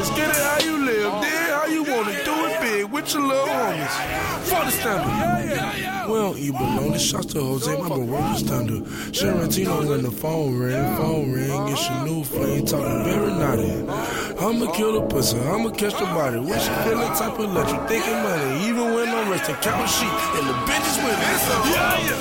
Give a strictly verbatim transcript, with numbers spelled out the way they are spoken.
let's get it how you live, then how you wanna do it big with your little homies. For the standard. We don't eat bologna, shots to Jose, my bro, work is thunder. Sharantino when the phone ring, phone ring, it's your new flame, talking very naughty. I'ma kill the pussy, I'ma catch the body. When she feeling type of electric, thinking money, even when I'm resting, count sheep, and the bitches with me. Yeah, yeah.